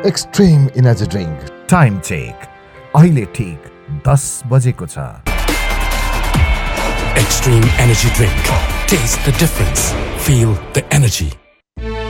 Extreme energy drink. Time check अहिले ठीक 10 बजेको छ। Extreme Energy Drink. Taste the difference. Feel the energy.